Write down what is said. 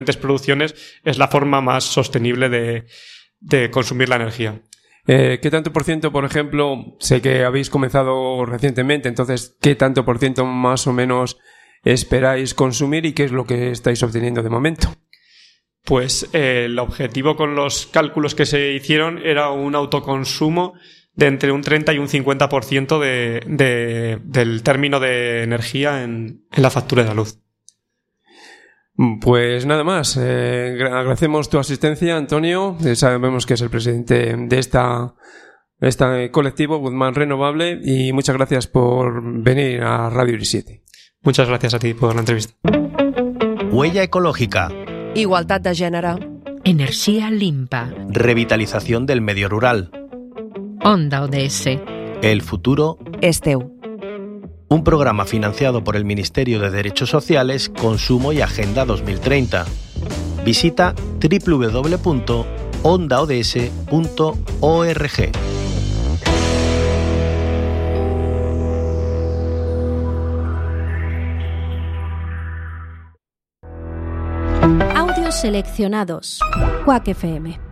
producciones es la forma más sostenible de consumir la energía. ¿Qué tanto por ciento, por ejemplo, sé que habéis comenzado recientemente, entonces, qué tanto por ciento más o menos esperáis consumir y qué es lo que estáis obteniendo de momento? Pues el objetivo con los cálculos que se hicieron era un autoconsumo de entre un 30 y un 50% del término de energía en la factura de la luz. Pues nada más, agradecemos tu asistencia, Antonio. Sabemos que es el presidente de este colectivo Guzmán Renovable, y muchas gracias por venir a Radio Uri 7. Muchas gracias a ti por la entrevista. Huella ecológica. Igualtat de gènere. Energía limpa. Revitalización del medio rural. Onda ODS. El futuro És teu. Un programa financiado por el Ministerio de Derechos Sociales, Consumo y Agenda 2030. Visita www.ondaods.org. Audios seleccionados. Quack FM.